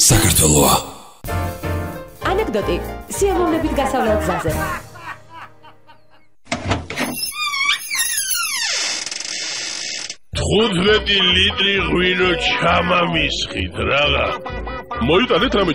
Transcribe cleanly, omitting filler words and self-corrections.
საქართველოა. ანეკდოტი სიამოვნებით გასავლელ გზაზე. Ხუთმეტი ლიტრი ღვინო ჩამამისხით, რაღა. მოიტანეთ რამე